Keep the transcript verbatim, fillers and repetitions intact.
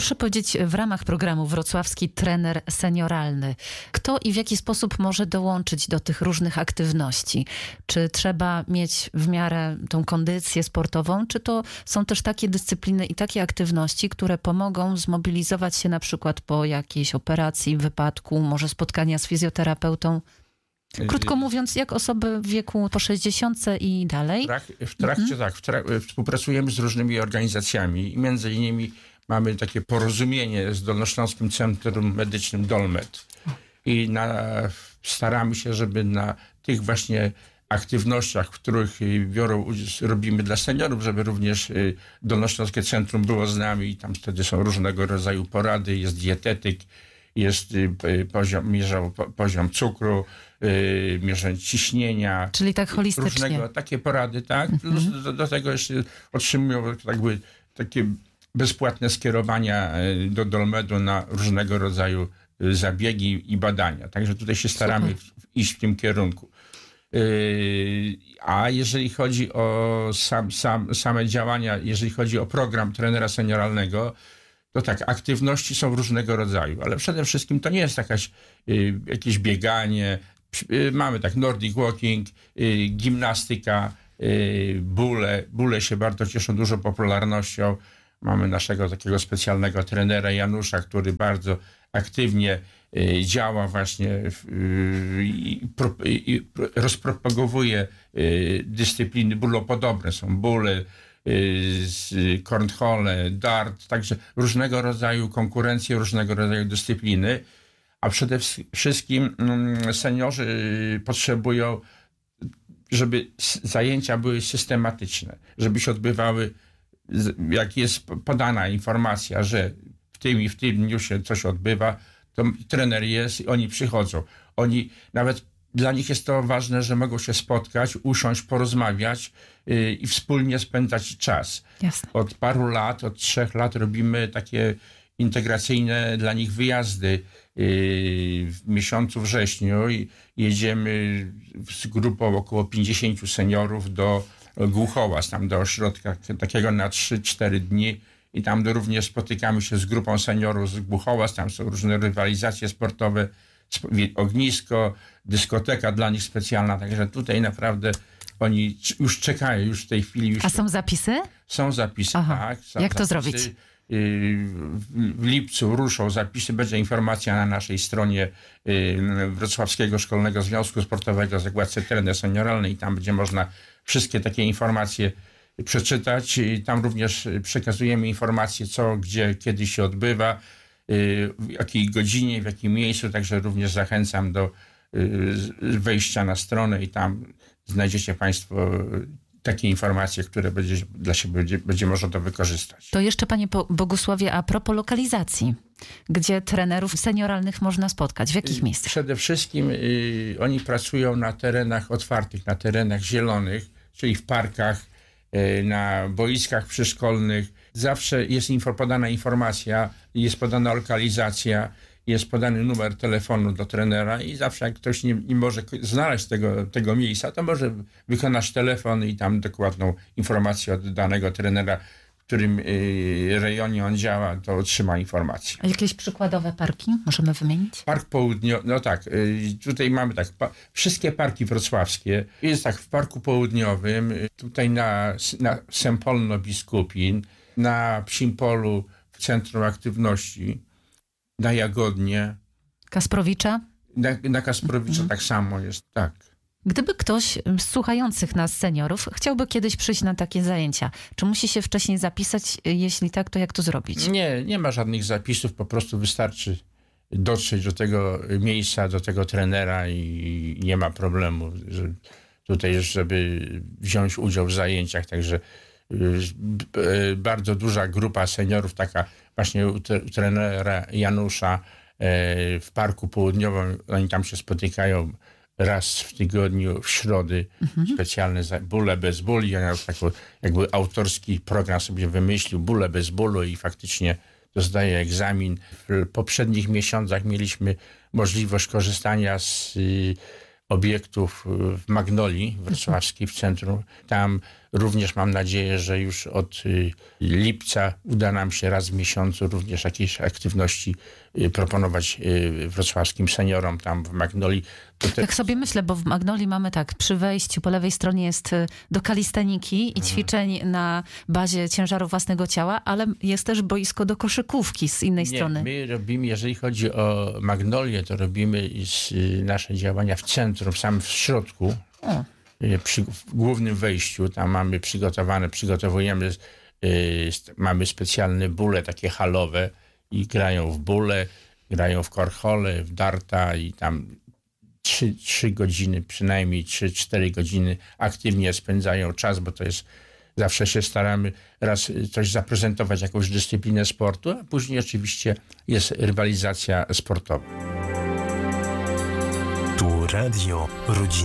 Proszę powiedzieć, w ramach programu Wrocławski Trener Senioralny, kto i w jaki sposób może dołączyć do tych różnych aktywności? Czy trzeba mieć w miarę tą kondycję sportową, czy to są też takie dyscypliny i takie aktywności, które pomogą zmobilizować się na przykład po jakiejś operacji, wypadku, może spotkania z fizjoterapeutą? Krótko mówiąc, jak osoby w wieku po sześćdziesiątce i dalej? W, trak, w trakcie, mhm. tak, w trak, współpracujemy z różnymi organizacjami i między innymi mamy takie porozumienie z Dolnośląskim Centrum Medycznym Dolmed. I na, staramy się, żeby na tych właśnie aktywnościach, w których biorą, robimy dla seniorów, żeby również Dolnośląskie Centrum było z nami i tam wtedy są różnego rodzaju porady, jest dietetyk, jest poziom, mierzą poziom cukru, yy, mierzą ciśnienia. Czyli tak holistycznie. Różnego, takie porady, tak. Mm-hmm. Do, do tego jeszcze otrzymują jakby takie bezpłatne skierowania do Dolmedu na różnego rodzaju zabiegi i badania. Także tutaj się staramy w, iść w tym kierunku. Yy, a jeżeli chodzi o sam, sam, same działania, jeżeli chodzi o program trenera senioralnego, to tak, aktywności są różnego rodzaju, ale przede wszystkim to nie jest jakaś, y, jakieś bieganie. Y, mamy tak Nordic walking, y, gimnastyka, y, bóle. Bóle się bardzo cieszą dużą popularnością. Mamy naszego takiego specjalnego trenera Janusza, który bardzo aktywnie y, działa właśnie y, i pro, y, rozpropagowuje y, dyscypliny bólopodobne. Są bóle, z cornhole, dart, także różnego rodzaju konkurencje, różnego rodzaju dyscypliny, a przede wszystkim seniorzy potrzebują, żeby zajęcia były systematyczne, żeby się odbywały, jak jest podana informacja, że w tym i w tym dniu się coś odbywa, to trener jest i oni przychodzą. Oni nawet Dla nich jest to ważne, że mogą się spotkać, usiąść, porozmawiać yy, i wspólnie spędzać czas. Jasne. Od paru lat, od trzech lat robimy takie integracyjne dla nich wyjazdy yy, w miesiącu wrześniu i jedziemy z grupą około pięćdziesięciu seniorów do Głuchołaz, tam do ośrodka takiego na trzy cztery dni i tam również spotykamy się z grupą seniorów z Głuchołaz, tam są różne rywalizacje sportowe, ognisko, dyskoteka dla nich specjalna, także tutaj naprawdę oni już czekają, już w tej chwili. Już A są zapisy? Są zapisy, Aha. tak. Są Jak to zapisy. zrobić? W lipcu ruszą zapisy, będzie informacja na naszej stronie Wrocławskiego Szkolnego Związku Sportowego, zakładce trener senioralny i tam będzie można wszystkie takie informacje przeczytać. I tam również przekazujemy informacje, co, gdzie, kiedy się odbywa, w jakiej godzinie, w jakim miejscu, także również zachęcam do wejścia na stronę i tam znajdziecie Państwo takie informacje, które będzie, dla siebie będzie, będzie można to wykorzystać. To jeszcze, Panie Bogusławie, a propos lokalizacji. Gdzie trenerów senioralnych można spotkać? W jakich miejscach? Przede wszystkim y, oni pracują na terenach otwartych, na terenach zielonych, czyli w parkach, y, na boiskach przyszkolnych. Zawsze jest info, podana informacja, jest podana lokalizacja, jest podany numer telefonu do trenera i zawsze jak ktoś nie, nie może znaleźć tego, tego miejsca, to może wykonać telefon i tam dokładną informację od danego trenera, w którym y, rejonie on działa, to otrzyma informację. A jakieś przykładowe parki możemy wymienić? Park Południowy, no tak, y, tutaj mamy tak, pa, wszystkie parki wrocławskie. Jest tak w Parku Południowym, y, tutaj na, na Sempolno Biskupin, na Psim Polu w Centrum Aktywności, na Jagodnie. Kasprowicza? Na, na Kasprowicza mhm. tak samo jest, tak. Gdyby ktoś z słuchających nas seniorów chciałby kiedyś przyjść na takie zajęcia, czy musi się wcześniej zapisać? Jeśli tak, to jak to zrobić? Nie, nie ma żadnych zapisów, po prostu wystarczy dotrzeć do tego miejsca, do tego trenera i nie ma problemu, że tutaj, żeby wziąć udział w zajęciach, także bardzo duża grupa seniorów, taka właśnie u trenera Janusza w Parku Południowym, oni tam się spotykają raz w tygodniu, w środy, mhm. specjalne bóle bez bólu. On taki jakby autorski program sobie wymyślił, bóle bez bólu i faktycznie zdaje egzamin. W poprzednich miesiącach mieliśmy możliwość korzystania z obiektów w Magnolii Wrocławskiej w centrum. Tam Również mam nadzieję, że już od lipca uda nam się raz w miesiącu również jakieś aktywności proponować wrocławskim seniorom tam w Magnolii. To te... Tak sobie myślę, bo w Magnolii mamy tak, przy wejściu po lewej stronie jest do kalisteniki i ćwiczeń mhm. na bazie ciężaru własnego ciała, ale jest też boisko do koszykówki z innej Nie, strony. my robimy, jeżeli chodzi o Magnolię, to robimy nasze działania w centrum, sam w środku. O. Przy w głównym wejściu, tam mamy przygotowane, przygotowujemy, yy, mamy specjalne bóle takie halowe i grają w bóle, grają w korchole, w darta i tam trzy, trzy godziny, przynajmniej trzy cztery godziny aktywnie spędzają czas, bo to jest, zawsze się staramy raz coś zaprezentować, jakąś dyscyplinę sportu, a później oczywiście jest rywalizacja sportowa. Tu Radio Rodzina.